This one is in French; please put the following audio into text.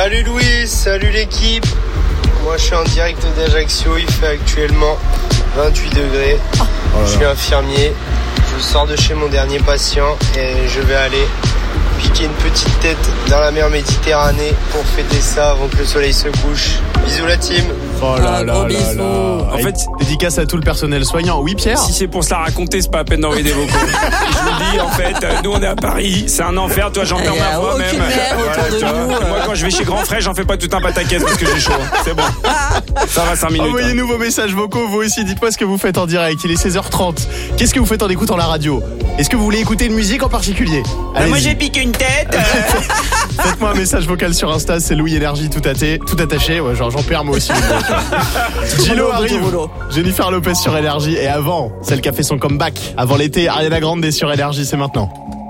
Salut Louis, salut l'équipe. Moi je suis en direct d'Ajaccio, il fait actuellement 28 degrés. Je suis infirmier, je sors de chez mon dernier patient et je vais aller piquer une petite tête dans la mer Méditerranée pour fêter ça avant que le soleil se couche. Bisous la team. Oh là là là là. En fait, dédicace à tout le personnel soignant. Oui Pierre. Si c'est pour se la raconter, c'est pas la peine d'envoyer des vocaux. Je vous le dis, en fait, nous on est à Paris, c'est un enfer. Toi, j'en perds ma voix même. Moi, quand je vais chez Grand Frais, j'en fais pas tout un pataquès parce que j'ai chaud. C'est bon. Ça va 5 minutes. Envoyez-nous vos messages vocaux, vous aussi. Dites-moi ce que vous faites en direct. Il est 16h30. Qu'est-ce que vous faites en écoutant la radio? Est-ce que vous voulez écouter une musique en particulier? Moi, j'ai piqué une tête. Faites-moi un message vocal sur Insta, c'est Louis Énergie tout attaché. Ouais, genre j'en perds moi aussi. Gilo arrive. Jennifer Lopez sur Énergie. Et avant, celle qui a fait son comeback avant l'été, Ariana Grande sur Énergie, c'est maintenant.